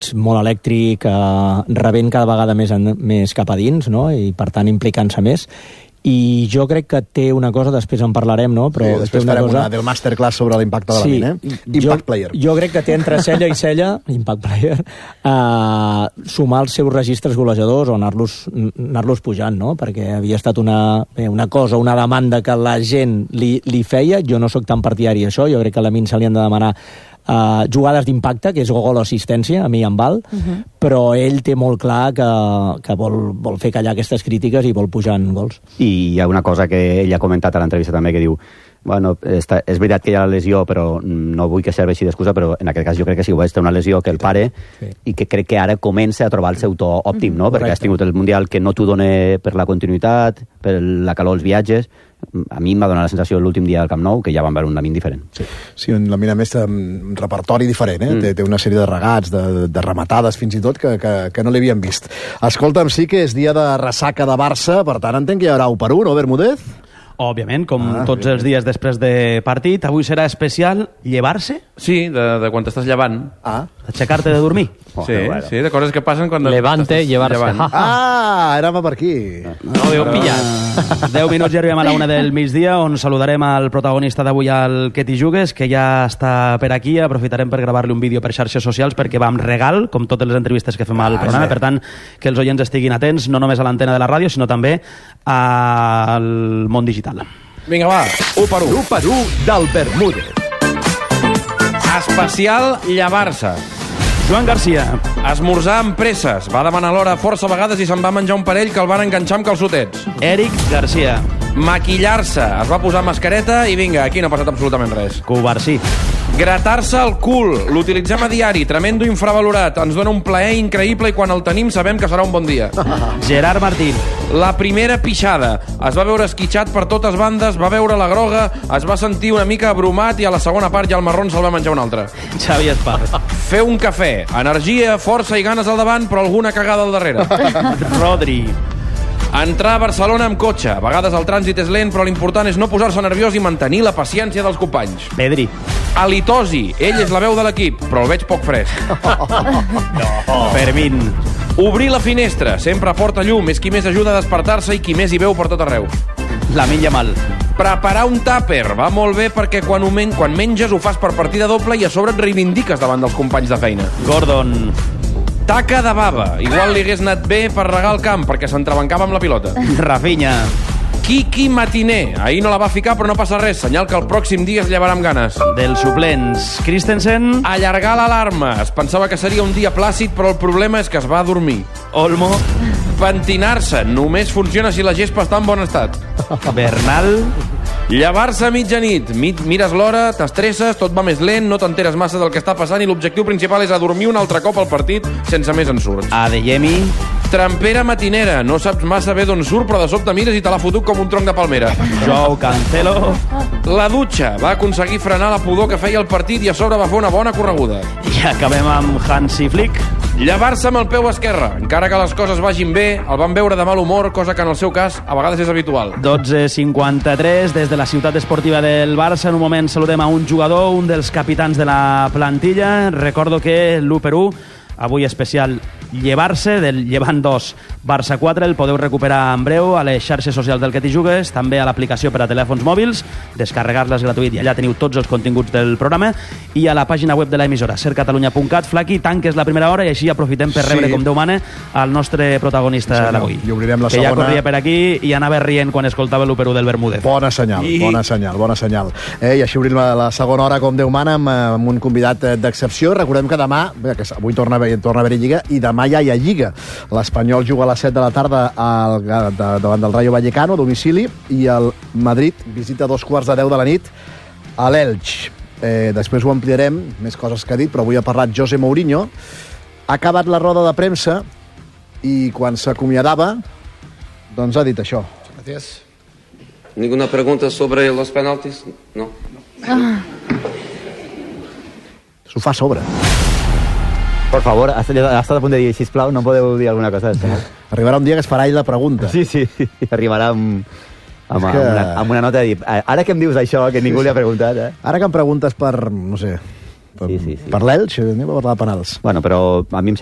molt elèctric, rebent cada vegada més cap a dins, no? I per tant implicant-se més. I jo crec que té una cosa, després en parlarem, no? Però sí, després farem una del masterclass sobre l'impacte de la ment, Impact Player. Jo crec que té entre cella i cella, Impact Player, sumar els seus registres golejadors o anar-los pujant, no? Perquè havia estat una demanda que la gent li feia. Jo no sóc tan partidari d'això, jo crec que a Lamine se li han de demanar jugades d'impacte, que és gol o assistència, a mi em val, però ell té molt clar que vol fer callar aquestes crítiques i vol pujar en gols. I hi ha una cosa que ell ha comentat a l'entrevista també, que diu, bueno, és veritat que hi ha la lesió, però no vull que serveixi d'excusa, però en aquest cas jo crec que sí, té una lesió que el pare, i que crec que ara comença a trobar el seu to òptim, no? Perquè has tingut el Mundial que no t'ho dona per la continuïtat, per la calor dels viatges. A mi em va donar la sensació l'últim dia del Camp Nou que ja van veure un Lamine diferent. Sí, un Lamine a més un repertori diferent, té una sèrie de regats, de rematades fins i tot que no l'havien vist. Escolta'm, sí que és dia de ressaca de Barça, per tant entenc que hi haurà 1-1, no, Bermúdez? Òbviament, com tots els dies després de partit. Avui serà especial llevar-se? Sí, de quan t'estàs llevant. Aixecar-te de dormir. Sí, de coses que passen quan Levante, llevar-se. Érem per aquí. No ho heu pillat. 10 minuts i arribem a la 1 del migdia, on saludarem al protagonista d'avui, el Queti Jugues, que ja està per aquí. Aprofitarem per gravar-li un vídeo per xarxes socials, perquè va amb regal, com totes les entrevistes que fem al programa. Per tant, que els oients estiguin atents, no només a l'antena de la ràdio, sinó també al món digital. Vinga, va, 1-1. 1-1 del Bermúdez. Especial llevar-se. Joan Garcia. Esmorzar amb presses. Va demanar l'hora força vegades i se'n va menjar un parell que el van enganxar amb calçotets. Eric Garcia. Maquillar-se. Es va posar mascareta i vinga, aquí no ha passat absolutament res. Covarsí. Gratar-se el cul. L'utilitzem a diari. Tremendo infravalorat. Ens dona un plaer increïble i quan el tenim sabem que serà un bon dia. Gerard Martín. La primera pixada. Es va veure esquitxat per totes bandes, va veure la groga, es va sentir una mica abrumat i a la segona part ja el marrón se'l va menjar un altre. Xavi Espar. Fer un cafè. Energia, força i ganes al davant, però alguna cagada al darrere. Rodri. Entrar a Barcelona amb cotxe. A vegades el trànsit és lent, però l'important és no posar-se nerviós i mantenir la paciència dels companys. Pedri. Halitosi. Ell és la veu de l'equip, però el veig poc fresc. Fermín. Obrir la finestra. Sempre aporta llum. És qui més ajuda a despertar-se i qui més hi veu per tot arreu. Lamine Yamal. Preparar un tàper. Va molt bé perquè quan menges ho fas per partida doble i a sobre et reivindiques davant dels companys de feina. Gordon. Taca de bava. Igual li hagués anat bé per regar el camp perquè s'entrebancava amb la pilota. Rafinha. Kiki Matiner. Ahir no la va ficar però no passa res. Senyal que el pròxim dia es llevarà amb ganes. Dels suplents. Christensen. Allargar l'alarma. Es pensava que seria un dia plàcid però el problema és que es va dormir. Olmo. Pentinar-se. Només funciona si la gespa està en bon estat. Bernal. Llevar-se a mitjanit. Mires l'hora, t'estresses, tot va més lent, no t'enteres massa del que està passant i l'objectiu principal és adormir un altre cop al partit sense més ensurts. Adeyemi. Trampera matinera. No saps massa bé d'on surt, però de sobte mires i te l'ha fotut com un tronc de palmera. Joao Cancelo. La dutxa. Va aconseguir frenar la pudor que feia el partit i a sobre va fer una bona correguda. I acabem amb Hansi Flick. Llevar-se amb el peu esquerre. Encara que les coses vagin bé, el van veure de mal humor, cosa que en el seu cas a vegades és habitual. 12:53 des de la ciutat esportiva del Barça. En un moment saludem a un jugador, un dels capitans de la plantilla. Recordo que l'1-1, avui especial llevar-se, del Llevant 2 Barça 4, el podeu recuperar en breu a les xarxes socials del Queti Jugues, també a l'aplicació per a telèfons mòbils, descarregar-la és gratuït i allà teniu tots els continguts del programa, i a la pàgina web de l'emissora, sercatalunya.cat. Flaqui, tanques la primera hora i així aprofitem per rebre, com Déu mana, el nostre protagonista d'avui, I obrirem la que segona. ja corria per aquí i anava rient quan escoltava l'1-1 del Bermúdez. Bona senyal, bona senyal. I així obrim la segona hora, com Déu mana, amb un convidat d'excepció. Recordem que demà, que avui torna a haver-hi Lliga, i demà ja hi ha Lliga. L'Espanyol juga a les 7 de la tarda davant del Rayo Vallecano, a domicili, i el Madrid visita a 2:15 de la nit a l'Elx. Després ho ampliarem, més coses que ha dit, però avui ha parlat José Mourinho. Ha acabat la roda de premsa i quan s'acomiadava, doncs ha dit això. Gracias. ¿Ninguna pregunta sobre los penaltis? No. S'ho fa a sobre. Por favor, ha estat a punt de dir, sisplau, no podeu dir alguna cosa? Arribarà un dia que es farà ell la pregunta. Sí, arribarà amb una nota de dir, ara que em dius això, que ningú li ha preguntat, Ara que em preguntes per, no sé, Sí. Per l'Elx, anem a parlar de penals. Bueno, però a mi em